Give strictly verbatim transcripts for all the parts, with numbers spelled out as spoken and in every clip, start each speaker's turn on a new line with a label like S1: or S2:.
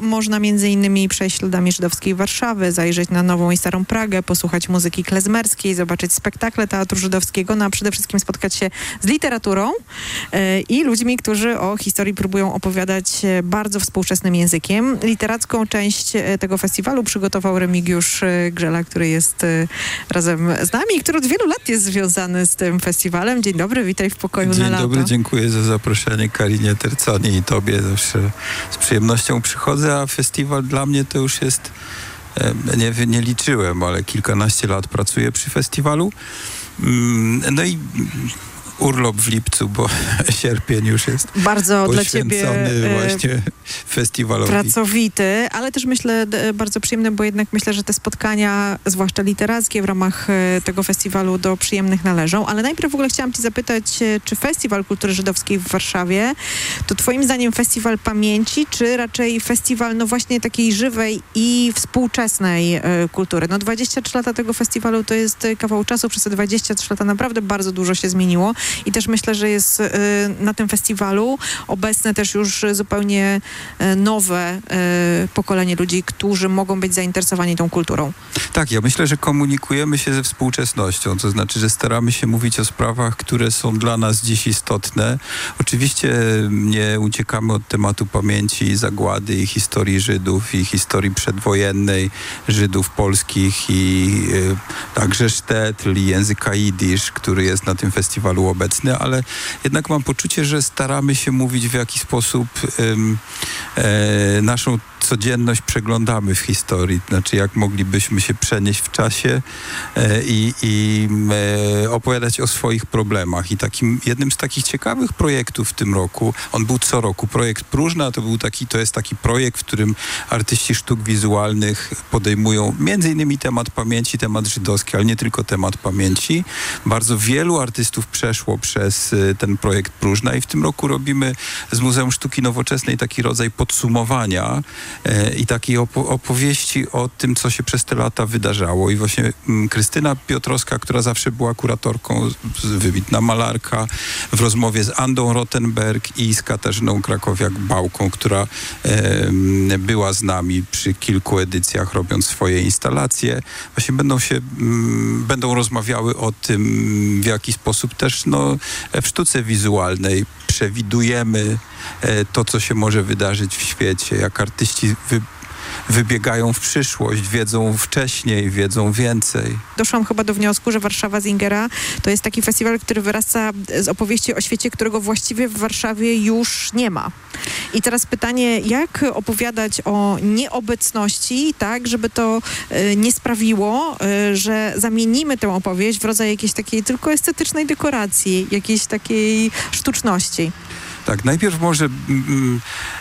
S1: można między innymi przejść śladami żydowskiej Warszawy, zajrzeć na Nową i Starą Pragę, posłuchać muzyki klezmerskiej, zobaczyć spektakle teatru żydowskiego, no a przede wszystkim spotkać się z literaturą yy, i ludźmi, którzy o historii próbują opowiadać bardzo współczesnym językiem. Literacką część tego festiwalu przygotował Remigiusz Grzela, który jest razem z nami i który od wielu lat jest związany z tym festiwalem. Dzień dobry, witaj w pokoju
S2: Dzień
S1: na lato.
S2: Dzień dobry, dziękuję za zaproszenie Karinie Terconi i tobie. Zawsze z przyjemnością przychodzę, a festiwal dla mnie to już jest, nie, nie liczyłem, ale kilkanaście lat pracuję przy festiwalu. No i urlop w lipcu, bo sierpień już jest
S1: bardzo dla ciebie
S2: właśnie festiwalowi.
S1: Pracowity, ale też myślę bardzo przyjemny, bo jednak myślę, że te spotkania, zwłaszcza literackie w ramach tego festiwalu do przyjemnych należą. Ale najpierw w ogóle chciałam cię zapytać, czy Festiwal Kultury Żydowskiej w Warszawie to twoim zdaniem festiwal pamięci, czy raczej festiwal no właśnie takiej żywej i współczesnej kultury? No dwadzieścia trzy lata tego festiwalu to jest kawał czasu, przez te dwadzieścia trzy lata naprawdę bardzo dużo się zmieniło. I też myślę, że jest y, na tym festiwalu obecne też już zupełnie y, nowe y, pokolenie ludzi, którzy mogą być zainteresowani tą kulturą.
S2: Tak, ja myślę, że komunikujemy się ze współczesnością, to znaczy, że staramy się mówić o sprawach, które są dla nas dziś istotne. Oczywiście nie uciekamy od tematu pamięci i zagłady i historii Żydów i historii przedwojennej Żydów polskich i y, także sztetl i języka jidysz, który jest na tym festiwalu obecny, ale jednak mam poczucie, że staramy się mówić, w jaki sposób ym, e, naszą codzienność przeglądamy w historii. Znaczy, jak moglibyśmy się przenieść w czasie e, i, i e, opowiadać o swoich problemach. I takim, jednym z takich ciekawych projektów w tym roku, on był co roku, projekt Próżna, to był taki, to jest taki projekt, w którym artyści sztuk wizualnych podejmują między innymi temat pamięci, temat żydowski, ale nie tylko temat pamięci. Bardzo wielu artystów przeszło przez ten projekt Próżna i w tym roku robimy z Muzeum Sztuki Nowoczesnej taki rodzaj podsumowania e, i takiej opo- opowieści o tym, co się przez te lata wydarzało. I właśnie m, Krystyna Piotrowska, która zawsze była kuratorką, wybitna malarka, w rozmowie z Andą Rottenberg i z Katarzyną Krakowiak-Bałką, która e, była z nami przy kilku edycjach, robiąc swoje instalacje. Właśnie będą się, m, będą rozmawiały o tym, w jaki sposób też no, w sztuce wizualnej przewidujemy e, to, co się może wydarzyć w świecie, jak artyści wy, wybiegają w przyszłość, wiedzą wcześniej, wiedzą więcej.
S1: Doszłam chyba do wniosku, że Warszawa Singera to jest taki festiwal, który wyrasta z opowieści o świecie, którego właściwie w Warszawie już nie ma. I teraz pytanie, jak opowiadać o nieobecności, tak, żeby to y, nie sprawiło, y, że zamienimy tę opowieść w rodzaj jakiejś takiej tylko estetycznej dekoracji, jakiejś takiej sztuczności.
S2: Tak, najpierw może mm,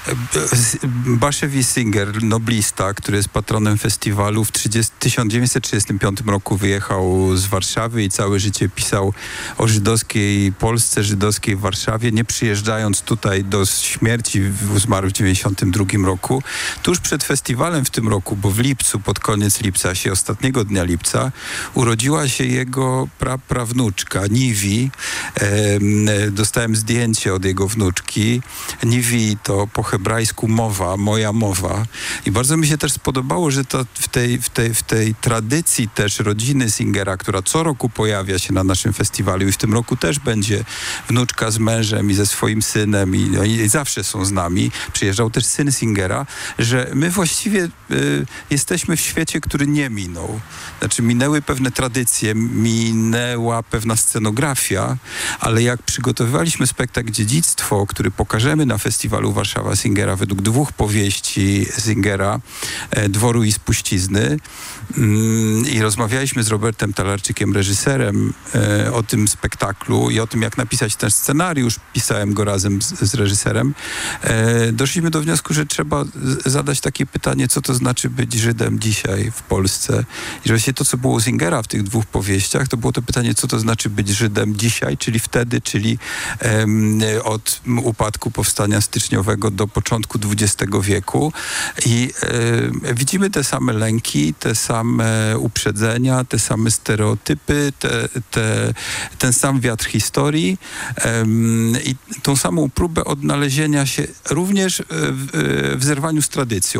S2: Bashevis Singer, noblista, który jest patronem festiwalu, w tysiąc dziewięćset trzydziestym piątym roku wyjechał z Warszawy i całe życie pisał o żydowskiej Polsce, żydowskiej Warszawie, nie przyjeżdżając tutaj do śmierci, zmarł w dziewięćdziesiątym drugim roku. Tuż przed festiwalem w tym roku, bo w lipcu, pod koniec lipca, się ostatniego dnia lipca, urodziła się jego praprawnuczka, Nivi. E, dostałem zdjęcie od jego wnuczki. Nivi to po hebrajsku mowa, moja mowa. I bardzo mi się też spodobało, że to w, tej, w, tej, w tej tradycji też rodziny Singera, która co roku pojawia się na naszym festiwalu i w tym roku też będzie wnuczka z mężem i ze swoim synem i, no, i zawsze są z nami. Przyjeżdżał też syn Singera, że my właściwie y, jesteśmy w świecie, który nie minął. Znaczy minęły pewne tradycje, minęła pewna scenografia, ale jak przygotowywaliśmy spektakl Dziedzictwo, który pokażemy na festiwalu Warszawa Singera według dwóch powieści Singera, e, Dworu i Spuścizny. Mm, I rozmawialiśmy z Robertem Talarczykiem, reżyserem, e, o tym spektaklu i o tym, jak napisać ten scenariusz. Pisałem go razem z, z reżyserem. E, doszliśmy do wniosku, że trzeba z, zadać takie pytanie, co to znaczy być Żydem dzisiaj w Polsce. I że właśnie to, co było u Singera w tych dwóch powieściach, to było to pytanie, co to znaczy być Żydem dzisiaj, czyli wtedy, czyli em, od upadku powstania styczniowego do początku dwudziestego wieku. I e, widzimy te same lęki, te same uprzedzenia, te same stereotypy, te, te, ten sam wiatr historii e, i tą samą próbę odnalezienia się również w, w zerwaniu z tradycją.